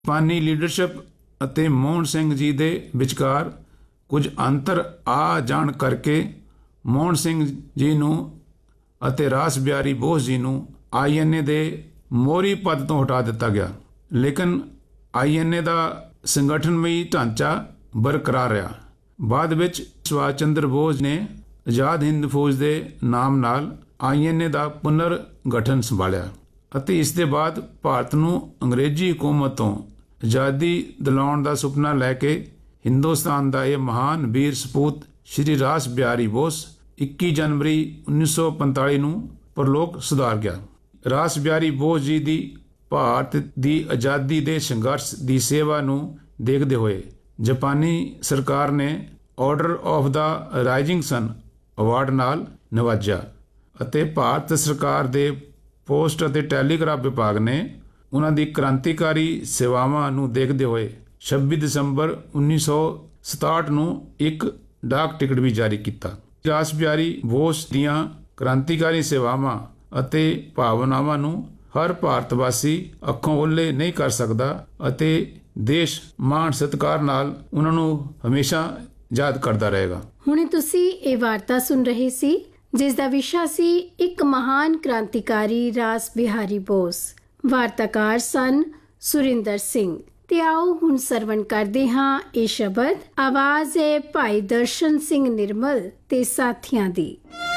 ਜਾਪਾਨੀ ਲੀਡਰਸ਼ਿਪ ਅਤੇ ਮੋਹਨ ਸਿੰਘ ਜੀ ਦੇ ਵਿਚਕਾਰ ਕੁਝ ਅੰਤਰ ਆ ਜਾਣ ਕਰਕੇ ਮੋਹਨ ਸਿੰਘ ਜੀ ਨੂੰ ਅਤੇ ਰਾਸ ਬਿਹਾਰੀ ਬੋਸ ਜੀ ਨੂੰ INA ਦੇ ਮੋਹਰੀ ਪਦ ਤੋਂ ਹਟਾ ਦਿੱਤਾ ਗਿਆ। ਲੇਕਿਨ INA ਦਾ ਸੰਗਠਨਮਈ ਢਾਂਚਾ ਬਰਕਰਾਰ ਰਿਹਾ। ਬਾਅਦ ਵਿੱਚ ਸੁਭਾਸ਼ ਚੰਦਰ ਬੋਸ ਨੇ ਆਜ਼ਾਦ ਹਿੰਦ ਫੌਜ ਦੇ ਨਾਮ ਨਾਲ INA ਦਾ ਪੁਨਰ ਗਠਨ ਸੰਭਾਲਿਆ ਅਤੇ ਇਸ ਦੇ ਬਾਅਦ ਭਾਰਤ ਨੂੰ ਅੰਗਰੇਜ਼ੀ ਹਕੂਮਤ ਤੋਂ ਆਜ਼ਾਦੀ ਦਿਲਾਉਣ ਦਾ ਸੁਪਨਾ ਲੈ ਕੇ ਹਿੰਦੁਸਤਾਨ ਦਾ ਇਹ ਮਹਾਨ ਵੀਰ ਸਪੂਤ ਸ਼੍ਰੀ ਰਾਸ ਬਿਹਾਰੀ ਬੋਸ 21 ਜਨਵਰੀ 1945 ਨੂੰ ਪਰਲੋਕ ਸੁਧਾਰ ਗਿਆ। ਰਾਸ ਬਿਹਾਰੀ ਬੋਸ ਜੀ ਦੀ ਭਾਰਤ ਦੀ ਆਜ਼ਾਦੀ ਦੇ ਸੰਘਰਸ਼ ਦੀ ਸੇਵਾ ਨੂੰ ਦੇਖਦੇ ਹੋਏ ਜਾਪਾਨੀ ਸਰਕਾਰ ਨੇ order of the rising son award ਨਾਲ ਨਵਾਜਿਆ ਅਤੇ ਭਾਰਤ ਸਰਕਾਰ ਦੇ ਪੋਸਟ ਅਤੇ ਟੈਲੀਗ੍ਰਾਫ ਵਿਭਾਗ ਨੇ ਉਹਨਾਂ ਦੀ ਕ੍ਰਾਂਤੀਕਾਰੀ ਸੇਵਾਵਾਂ ਨੂੰ ਦੇਖਦੇ ਹੋਏ 26 ਦਸੰਬਰ 1967 ਨੂੰ ਇੱਕ ਡਾਕ ਟਿਕਟ ਵੀ ਜਾਰੀ ਕੀਤਾ। ਰਾਸ ਬਿਹਾਰੀ ਬੋਸ ਦੀਆਂ ਕ੍ਰਾਂਤੀਕਾਰੀ ਸੇਵਾਵਾਂ ਅਤੇ ਭਾਵਨਾਵਾਂ ਨੂੰ ਹਰ ਭਾਰਤਵਾਸੀ ਅੱਖੋਂ ਓਹਲੇ ਨਹੀਂ ਕਰ ਸਕਦਾ ਅਤੇ ਦੇਸ਼ ਮਾਣ ਸਤਿਕਾਰ ਨਾਲ ਉਹਨਾਂ ਨੂੰ ਹਮੇਸ਼ਾ ਯਾਦ ਕਰਦਾ ਰਹੇਗਾ। ਹੁਣੇ ਤੁਸੀਂ ਇਹ ਵਾਰਤਾ ਸੁਣ ਰਹੇ ਸੀ ਜਿਸ ਦਾ ਵਿਸ਼ਾ ਸੀ ਇੱਕ ਮਹਾਨ ਕ੍ਰਾਂਤੀਕਾਰੀ ਰਾਸ ਬਿਹਾਰੀ ਬੋਸ। ਵਾਰਤਾਕਾਰ ਸਨ ਸੁਰਿੰਦਰ ਸਿੰਘ। ਤੇ ਆਓ ਹੁਣ ਸਰਵਣ ਕਰਦੇ ਹਾਂ ਇਹ ਸ਼ਬਦ। ਆਵਾਜ਼ ਹੈ ਭਾਈ ਦਰਸ਼ਨ ਸਿੰਘ ਨਿਰਮਲ ਤੇ ਸਾਥੀਆਂ ਦੀ।